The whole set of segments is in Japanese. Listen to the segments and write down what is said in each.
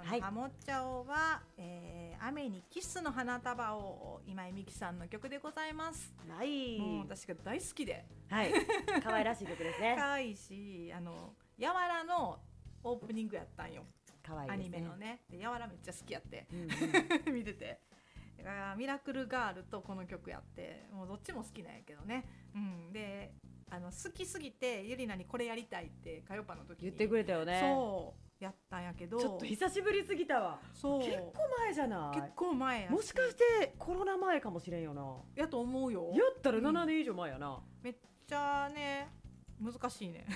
はい、ハモっちゃおは、雨にキスの花束を今井美樹さんの曲でございます。 はい、 もう私が大好きで、 はい、可愛らしい曲ですね。 可愛いし、やわらのオープニングやったんよ。 可愛いですね、 アニメのね。でやわらめっちゃ好きやって、 うんうん、 見てて。だからミラクルガールとこの曲やって、もうどっちも好きなんやけどね。うん、で好きすぎてゆりなにこれやりたいってかよぱの時に言ってくれたよね。 そうやったんやけど、 ちょっと久しぶりすぎたわ。 そう結構前じゃない？ 結構前やし、 もしかしてコロナ前かもしれんよな。 やと思うよ。 やったら7年以上前やな、 めっちゃね難しいね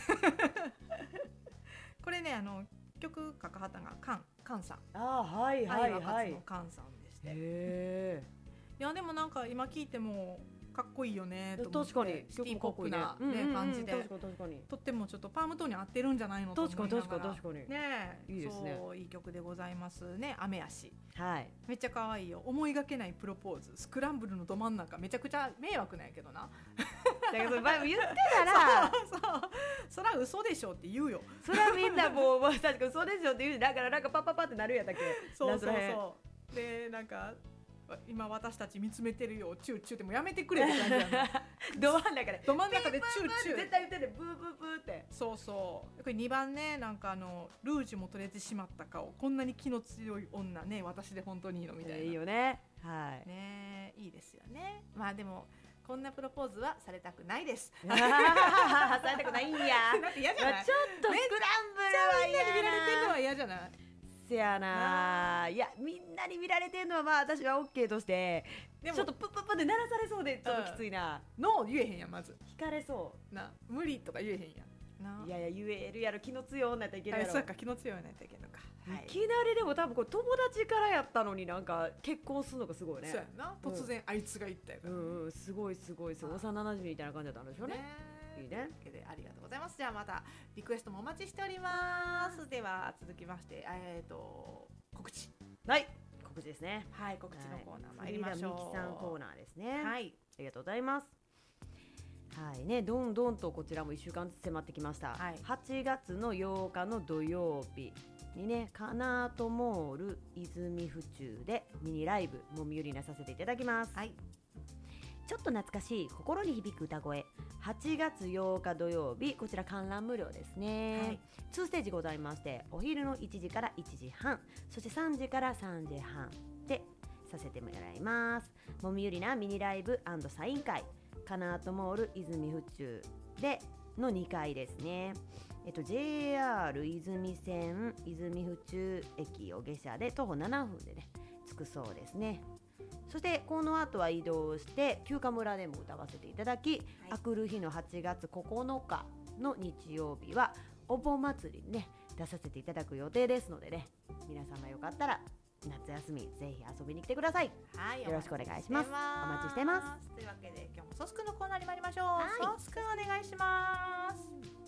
これね曲書かはったのがカンさん。 あ、はいはいはい、 愛は勝つのカンさんでして、 へいやでもなんか今聞いてもかっこいいよねと思って。 確かにシティポップな、ね、感じで、 確かにとってもちょっとパームトーンに合ってるんじゃないのと思いながら。 確かにね、 いいですね。 そういい曲でございますね。雨足、 はい、 めっちゃ可愛いよ。思いがけないプロポーズ、スクランブルのど真ん中、めちゃくちゃ迷惑なんやけどなだけど言ってたらそうそら嘘でしょって言うよ。 それはみんなもう確かに嘘でしょって言う。だからなんかパッパッパってなるやったっけ。 そうでなんか今私たち見つめてるよチューチューってもうやめてくれって感じやなど真ん中でチューチュー絶対言っててブーブーブーって。 そうこれ2番ね、なんかルージュも取れてしまった顔、こんなに気の強い女ね、私で本当にいいのみたいな、 いいよね。はいね、いいですよね。まあでもこんなプロポーズはされたくないですされたくないんやだって嫌じゃない？ ちょっとスクランブルはみんなに見られてるのは嫌じゃない？ せやな。いやみんなに見られてるのはまあ私は OK として、でもちょっとプップップって鳴らされそうでちょっときついな。 ノー言えへんやん、まず引かれそうな、無理とか言えへんやんな。 いや言えるやろ、気の強い女やったらいけるやろ。 そうか、気の強い女やったらいけるのか、 いきなりでも多分これ友達からやったのになんか結婚するのがすごいね。 そうやな、突然あいつが言ったよ、 すごい幼なじみみたいな感じだったんでしょうね。いいね。 ありがとうございます。じゃあまたリクエストもお待ちしております。では続きまして告知。 はい、告知ですね。 はい、告知のコーナー参りましょう。 みきさんコーナーですね。 はい、 ありがとうございます。はいね、どんどんとこちらも1週間ずつ迫ってきました。はい、8月の8日の土曜日にね、カナートモール泉府中でミニライブもみゆりなさせていただきます。はい、ちょっと懐かしい心に響く歌声、8月8日土曜日、こちら観覧無料ですね。はい、2ステージございまして、お昼の1時から1時半、そして3時から3時半でさせてもらいます。もみゆりなミニライブ&サイン会、カナートモール泉府中での2階ですね。JR 泉線泉府中駅を下車で徒歩7分でね着くそうですね。そしてこの後は移動して休暇村でも歌わせていただき、はい、あくる日の8月9日の日曜日はお盆祭りにね出させていただく予定ですのでね、皆様よかったら夏休みぜひ遊びに来てください。はい、よろしくお願いします。お待ちしてます。 というわけで今日もソスくんのコーナーに参りましょう。はい、ソスくんお願いします。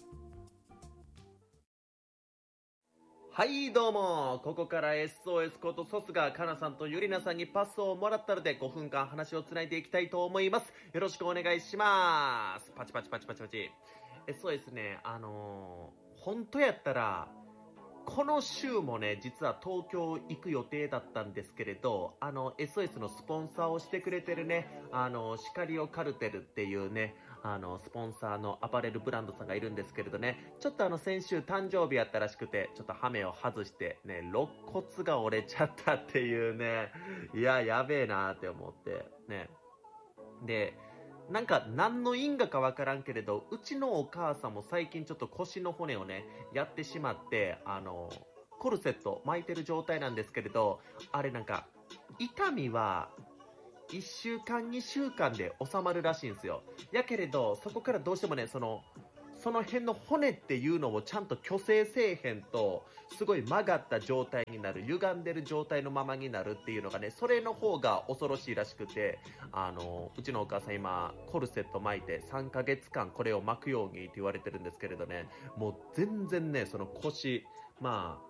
はいどうも、ここから SOS ことソスがかなさんとゆりなさんにパスをもらったので5分間話をつないでいきたいと思います。よろしくお願いします。パチパチパチパチパチ。SOS ね、本当やったらこの週もね、実は東京行く予定だったんですけれど、SOS のスポンサーをしてくれてるね、シカリオカルテルっていうね、スポンサーのアパレルブランドさんがいるんですけれどね、ちょっと先週誕生日やったらしくて、ちょっとハメを外してね、肋骨が折れちゃったっていうね、いや、やべえなーって思ってね。で、なんか何の因果かわからんけれど、うちのお母さんも最近ちょっと腰の骨をねやってしまって、コルセット巻いてる状態なんですけれど、あれなんか痛みは1週間2週間で収まるらしいんですよ。やけれどそこからどうしてもね、その辺の骨っていうのをちゃんと矯正せえへんと、すごい曲がった状態になる、歪んでる状態のままになるっていうのがね、それの方が恐ろしいらしくて、うちのお母さん今コルセット巻いて3ヶ月間これを巻くようにって言われてるんですけれどね、もう全然ね、その腰、まあ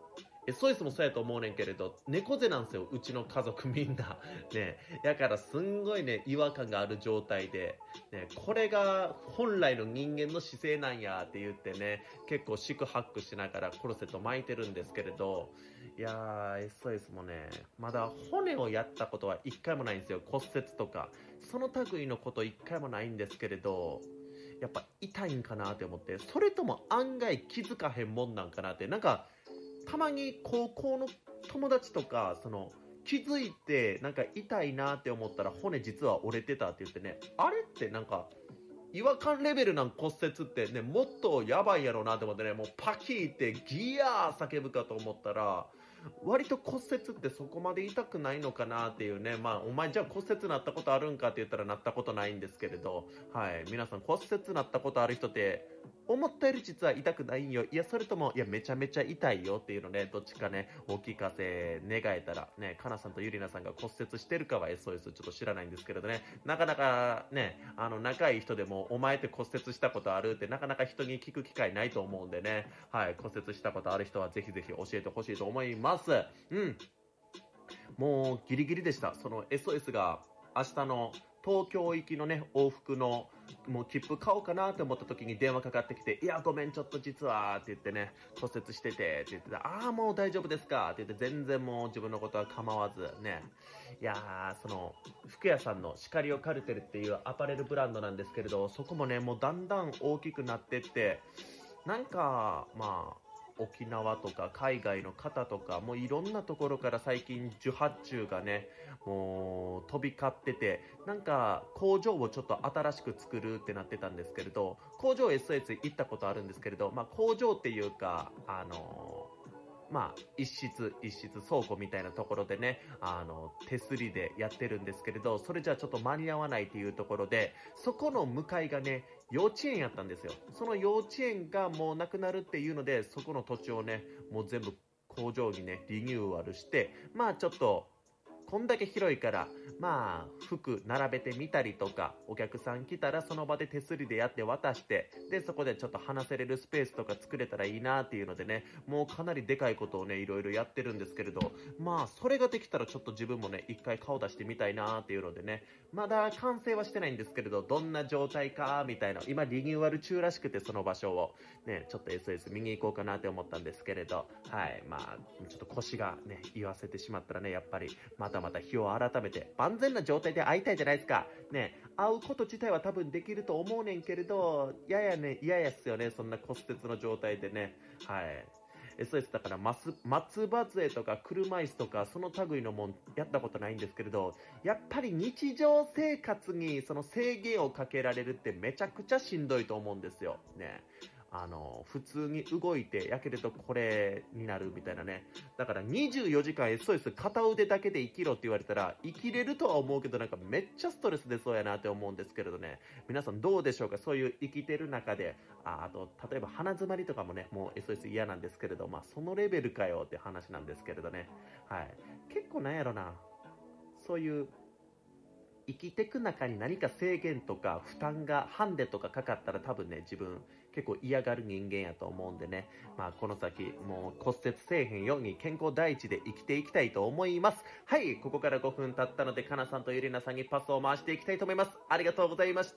SOS もそうやと思うねんけれど、猫背なんですよ、うちの家族みんな。ね。やからすんごいね、違和感がある状態で、ね、これが本来の人間の姿勢なんやって言ってね、結構四苦八苦しながらコルセット巻いてるんですけれど、いやー、SOS もね、まだ骨をやったことは一回もないんですよ。骨折とか。その類のこと一回もないんですけれど、やっぱ痛いんかなって思って、それとも案外気づかへんもんなんかなって、なんか、たまに高校の友達とか、気づいて、なんか痛いなって思ったら骨実は折れてたって言ってね、あれってなんか、違和感レベルな骨折ってね、もっとやばいやろうなって思ってね、もうパキーってギヤー叫ぶかと思ったら、割と骨折ってそこまで痛くないのかなっていうね。まあ、お前じゃあ骨折なったことあるんかって言ったらなったことないんですけれど、はい。皆さん骨折なったことある人って、思ったより実は痛くないんよ。いや、それとも、いや、めちゃめちゃ痛いよっていうのね、どっちかね、お聞かせ願えたら、ね、かなさんとゆりなさんが骨折してるかは SOS ちょっと知らないんですけれどね、なかなかね、仲いい人でも、お前って骨折したことあるってなかなか人に聞く機会ないと思うんでね、はい、骨折したことある人はぜひぜひ教えてほしいと思います。うん。もうギリギリでした。その SOS が明日の東京行きのね、往復のもう切符買おうかなって思った時に電話かかってきて、いやごめんちょっと実はって言ってね、骨折しててって言ってた、ああもう大丈夫ですかって言って全然もう自分のことは構わずね、いやー服屋さんのシカリオカルテルっていうアパレルブランドなんですけれど、そこもねもうだんだん大きくなってって、なんかまあ沖縄とか海外の方とかもういろんなところから最近受発注がねもう飛び交ってて、なんか工場をちょっと新しく作るってなってたんですけれど、工場 SOS 行ったことあるんですけれど、まあ工場っていうかまあ、一室倉庫みたいなところでね、手すりでやってるんですけれど、それじゃちょっと間に合わないっていうところで、そこの向かいがね、幼稚園やったんですよ。その幼稚園がもうなくなるっていうので、そこの土地をね、もう全部工場にね、リニューアルして、まあちょっと、こんだけ広いから、まあ、服並べてみたりとか、お客さん来たらその場で手すりでやって渡して、で、そこでちょっと話せれるスペースとか作れたらいいなっていうのでね、もうかなりでかいことをね、いろいろやってるんですけれど、まあ、それができたらちょっと自分もね、一回顔出してみたいなっていうのでね、まだ完成はしてないんですけれど、どんな状態か、みたいな、今リニューアル中らしくて、その場所を、ね、ちょっと SOS 見に行こうかなって思ったんですけれど、はい、まあ、ちょっと腰がね、言わせてしまったらね、やっぱり、また日を改めて、万全な状態で会いたいじゃないですか。ね、会うこと自体は多分できると思うねんけれど、ややね、嫌やっすよね、そんな骨折の状態でね。はい。SOS だから松葉杖とか車椅子とかその類のもんやったことないんですけれど、やっぱり日常生活にその制限をかけられるってめちゃくちゃしんどいと思うんですよ。ね。普通に動いて、やけれどこれになるみたいなね。だから24時間 SOS 片腕だけで生きろって言われたら、生きれるとは思うけどなんかめっちゃストレス出そうやなって思うんですけれどね。皆さんどうでしょうか？そういう生きてる中で、あと、例えば鼻詰まりとかもね、もう SOS 嫌なんですけれど、まあそのレベルかよって話なんですけれどね。はい。結構なんやろな。そういう生きてく中に何か制限とか負担がハンデとかかかったら多分ね、自分結構嫌がる人間やと思うんでね、まあこの先もう骨折せえへんように健康第一で生きていきたいと思います。はい、ここから5分経ったので、かなさんとゆりなさんにパスを回していきたいと思います。ありがとうございました。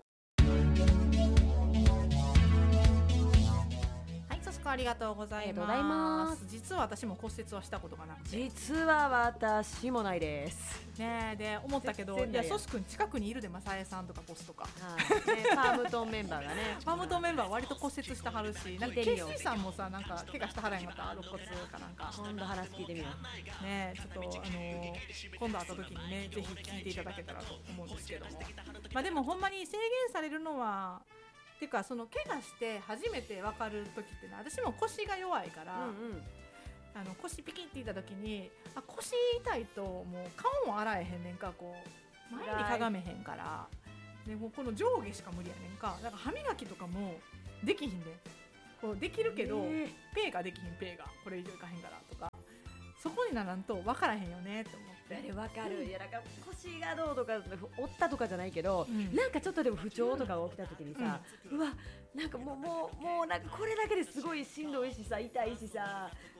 ありがとうございます。実は私も骨折はしたことがなくて。 実は私もないです。 ねで思ったけど、いやソス君近くにいるで、マサエさんとかボスとか。 パームトンメンバーがね。 パームトンメンバー割と骨折したはるし、なんかケイシーさんもさ、なんか怪我したはらんまた肋骨かなんか。 今度話聞いてみよう。ねちょっと今度会った時にね、ぜひ聞いていただけたらと思うんですけども。まあでもほんまに制限されるのは。っていうか怪我して初めて分かる時ってね、私も腰が弱いから、腰ピキっていった時に腰痛いともう顔も洗えへんねんか、こう前にかがめへんからでもうこの上下しか無理やねんか。だから歯磨きとかもできひんで、こうできるけど、ペーができひん、ペーがこれ以上いかへんからとか、そこにならんと分からへんよねって思って。 分かる、いやなんか腰がどうとか折ったとかじゃないけど、なんかちょっとでも不調とかが起きた時にさ、うわなんかもうなんかこれだけですごいしんどいしさ、痛いしさ、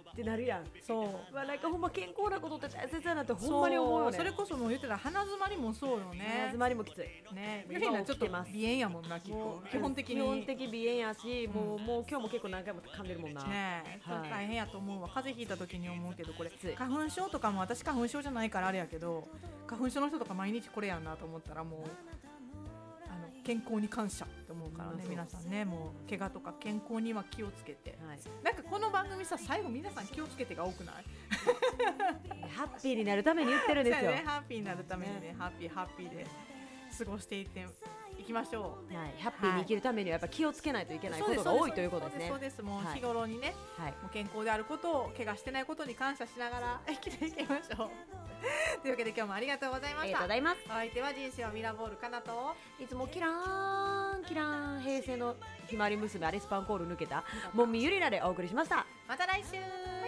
ってなるやん。 そうまあなんかほんま健康なことって大切だなってほんまに思うよね。 それこそもう言ってたら鼻詰まりもそうよね。 鼻詰まりもきついね。ゆりなちょっと鼻炎やもんな、基本的に。 基本的鼻炎やし、もう今日も結構何回も噛んでるもんな。 ね、大変やと思うわ。風邪ひいた時に思うけど、これ花粉症とかも、私花粉症じゃないからあれやけど、花粉症の人とか毎日これやんなと思ったら、もう健康に感謝って思うからね、皆さんね、もう怪我とか健康には気をつけて、なんかこの番組さ、最後皆さん気をつけてが多くない？ ハッピーになるために言ってるんですよ。 ハッピーになるためにね、ハッピーで過ごしていきましょう。 ハッピーに生きるためにはやっぱ気をつけないといけないことが多いということですね。 そうです。もう日頃にね、もう健康であることを、怪我してないことに感謝しながら生きていきましょう。というわけで今日もありがとうございました。 ありがとうございます。 お相手は人生はミラーボールかなと、 いつもキラーン平成のひまわり娘アリスパンコール抜けたもんみゆりなでお送りしました。 また来週。